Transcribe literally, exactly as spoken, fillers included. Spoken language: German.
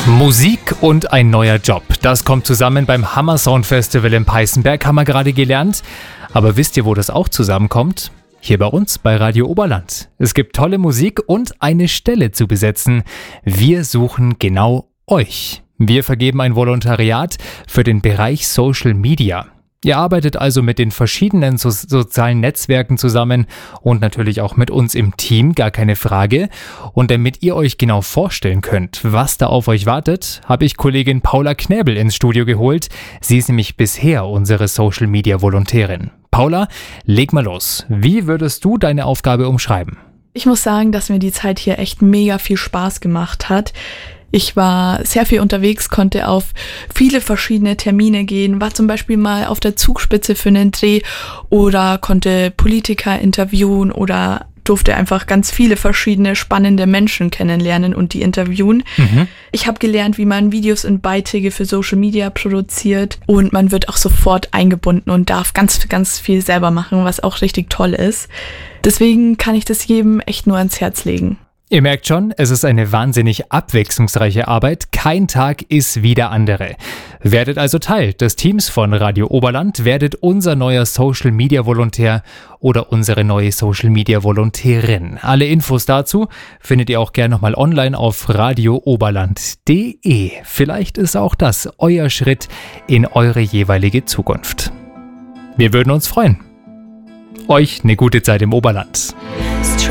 Musik und ein neuer Job. Das kommt zusammen beim Hammer Sound Festival in Peißenberg, haben wir gerade gelernt. Aber wisst ihr, wo das auch zusammenkommt? Hier bei uns, bei Radio Oberland. Es gibt tolle Musik und eine Stelle zu besetzen. Wir suchen genau euch. Wir vergeben ein Volontariat für den Bereich Social Media. Ihr arbeitet also mit den verschiedenen so- sozialen Netzwerken zusammen und natürlich auch mit uns im Team, gar keine Frage. Und damit ihr euch genau vorstellen könnt, was da auf euch wartet, habe ich Kollegin Paula Knäbel ins Studio geholt. Sie ist nämlich bisher unsere Social-Media-Volontärin. Paula, leg mal los. Wie würdest du deine Aufgabe umschreiben? Ich muss sagen, dass mir die Zeit hier echt mega viel Spaß gemacht hat. Ich war sehr viel unterwegs, konnte auf viele verschiedene Termine gehen, war zum Beispiel mal auf der Zugspitze für einen Dreh oder konnte Politiker interviewen oder durfte einfach ganz viele verschiedene spannende Menschen kennenlernen und die interviewen. Mhm. Ich habe gelernt, wie man Videos und Beiträge für Social Media produziert und man wird auch sofort eingebunden und darf ganz, ganz viel selber machen, was auch richtig toll ist. Deswegen kann ich das jedem echt nur ans Herz legen. Ihr merkt schon, es ist eine wahnsinnig abwechslungsreiche Arbeit. Kein Tag ist wie der andere. Werdet also Teil des Teams von Radio Oberland, werdet unser neuer Social Media Volontär oder unsere neue Social Media Volontärin. Alle Infos dazu findet ihr auch gerne nochmal online auf radio oberland punkt de. Vielleicht ist auch das euer Schritt in eure jeweilige Zukunft. Wir würden uns freuen. Euch eine gute Zeit im Oberland.